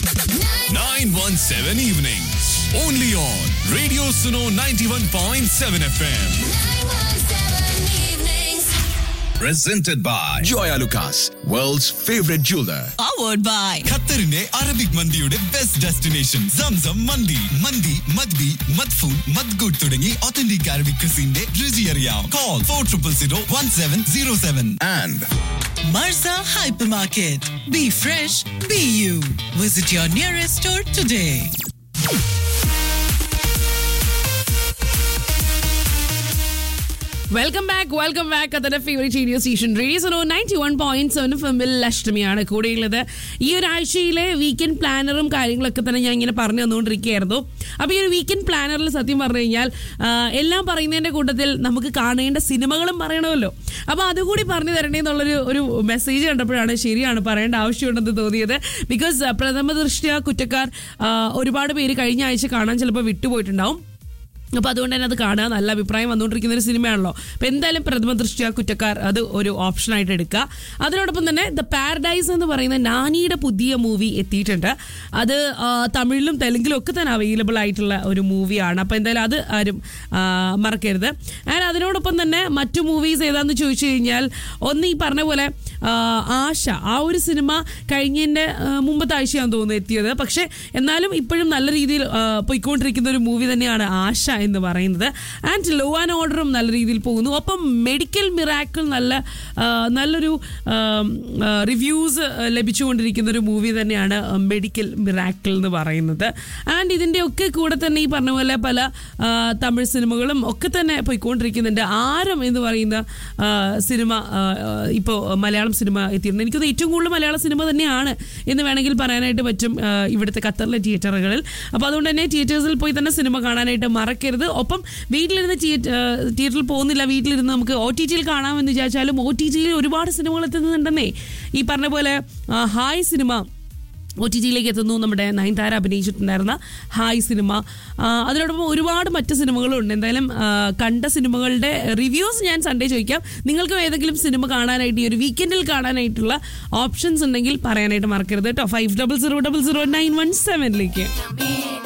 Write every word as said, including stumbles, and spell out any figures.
nine one seven evenings. Only on Radio Suno ninety-one point seven F M. Presented by Joya Lucas, world's favorite jeweler. Powered by ഖത്തറിന്റെ Arabic മന്തിയുടെ best destination Zamzam മന്തി. മന്തി മദ്ബി മദ്ഫൂൻ മദ്ഗുഡ് തുടങ്ങി authentic Arabic ക്രിസിന്റെ രുചി അറിയാം. Call for triple zero one seven zero seven. And Marza Hypermarket. Be fresh, be you. Visit your nearest store today. Welcome back welcome back അതിന്റെ favourite radio station radio ninety one point seven ഫിമിൽ അഷ്ടമിയാണ് കൂടെയുള്ളത്. ഈ ഒരാഴ്ചയിലെ weekend പ്ലാനറും കാര്യങ്ങളൊക്കെ തന്നെ ഞാൻ ഇങ്ങനെ പറഞ്ഞു തന്നുകൊണ്ടിരിക്കുകയായിരുന്നു. അപ്പോൾ ഈ ഒരു വീക്കെൻഡ് പ്ലാനറിൽ സത്യം പറഞ്ഞു കഴിഞ്ഞാൽ എല്ലാം പറയുന്നതിൻ്റെ കൂട്ടത്തിൽ നമുക്ക് കാണേണ്ട സിനിമകളും പറയണമല്ലോ. അപ്പോൾ അതുകൂടി പറഞ്ഞു തരണേ എന്നുള്ളൊരു ഒരു മെസ്സേജ് കണ്ടപ്പോഴാണ് ശരിയാണ് പറയേണ്ട ആവശ്യമുണ്ടെന്ന് തോന്നിയത്. ബിക്കോസ് പ്രഥമ ദൃഷ്ട്യാ കുറ്റക്കാർ ഒരുപാട് പേര് കഴിഞ്ഞ ആഴ്ച കാണാൻ ചിലപ്പോൾ വിട്ടുപോയിട്ടുണ്ടാവും. അപ്പോൾ അതുകൊണ്ട് തന്നെ അത് കാണുക, നല്ല അഭിപ്രായം വന്നുകൊണ്ടിരിക്കുന്ന ഒരു സിനിമയാണല്ലോ. അപ്പോൾ എന്തായാലും പ്രഥമ ദൃഷ്ട്യാ കുറ്റക്കാർ അത് ഒരു ഓപ്ഷനായിട്ട് എടുക്കുക. അതിനോടൊപ്പം തന്നെ ദ പാരഡൈസ് എന്ന് പറയുന്ന നാനിയുടെ പുതിയ മൂവി എത്തിയിട്ടുണ്ട്. അത് തമിഴിലും തെലുങ്കിലും ഒക്കെ തന്നെ അവൈലബിൾ ആയിട്ടുള്ള ഒരു മൂവിയാണ്. അപ്പോൾ എന്തായാലും അത് ആരും മറക്കരുത്. ആൻഡ് അതിനോടൊപ്പം തന്നെ മറ്റു മൂവീസ് ഏതാണെന്ന് ചോദിച്ചു കഴിഞ്ഞാൽ ഒന്ന് ഈ പറഞ്ഞ പോലെ ആശ, ആ ഒരു സിനിമ കഴിഞ്ഞതിൻ്റെ മുമ്പത്തെ ആഴ്ചയാണെന്ന് തോന്നുന്നു എത്തിയത്. പക്ഷേ എന്നാലും ഇപ്പോഴും നല്ല രീതിയിൽ പോയിക്കൊണ്ടിരിക്കുന്ന ഒരു മൂവി തന്നെയാണ് ആശ എന്ന് പറയുന്നത്. ആൻഡ് ലോ ആൻഡ് ഓർഡറും നല്ല രീതിയിൽ പോകുന്നു. ഒപ്പം മെഡിക്കൽ മിറാക്കിൾ നല്ല നല്ലൊരു റിവ്യൂസ് ലഭിച്ചുകൊണ്ടിരിക്കുന്ന ഒരു മൂവി തന്നെയാണ് മെഡിക്കൽ മിറാക്കിൾ എന്ന് പറയുന്നത്. ആൻഡ് ഇതിൻ്റെയൊക്കെ കൂടെ തന്നെ ഈ പറഞ്ഞ പോലെ പല തമിഴ് സിനിമകളും ഒക്കെ തന്നെ പോയിക്കൊണ്ടിരിക്കുന്നുണ്ട്. ആരം എന്ന് പറയുന്ന സിനിമ ഇപ്പോൾ മലയാളം സിനിമ എത്തിയിട്ടുണ്ട്. എനിക്കത് ഏറ്റവും കൂടുതൽ മലയാള സിനിമ തന്നെയാണ് എന്ന് വേണമെങ്കിൽ പറയാനായിട്ട് പറ്റും ഇവിടുത്തെ ഖത്തറിലെ തിയേറ്ററുകളിൽ. അപ്പോൾ അതുകൊണ്ട് തന്നെ തിയേറ്റേഴ്സിൽ പോയി തന്നെ സിനിമ കാണാനായിട്ട് മറക്കരുത്. ഒപ്പം വീട്ടിലിരുന്ന് തിയേറ്ററിൽ പോകുന്നില്ല, വീട്ടിലിരുന്ന് നമുക്ക് ഒ ടി ടിയിൽ കാണാമെന്ന് വിചാരിച്ചാലും ഒ ടി ടിയിൽ ഒരുപാട് സിനിമകൾ എത്തുന്നുണ്ടെന്നേ. ഈ പറഞ്ഞ പോലെ ഹായ് സിനിമ ഒ ടി ടിയിലേക്ക് എത്തുന്നു. നമ്മുടെ നയൻതാര അഭിനയിച്ചിട്ടുണ്ടായിരുന്ന ഹായ് സിനിമ, അതിനോടൊപ്പം ഒരുപാട് മറ്റ് സിനിമകളുണ്ട്. എന്തായാലും കണ്ട സിനിമകളുടെ റിവ്യൂസ് ഞാൻ സൺഡേ ചോദിക്കാം. നിങ്ങൾക്ക് ഏതെങ്കിലും സിനിമ കാണാനായിട്ട് ഈ ഒരു വീക്കെൻഡിൽ കാണാനായിട്ടുള്ള ഓപ്ഷൻസ് ഉണ്ടെങ്കിൽ പറയാനായിട്ട് മറക്കരുത് കേട്ടോ. Five double zero double zero nine one സെവനിലേക്ക്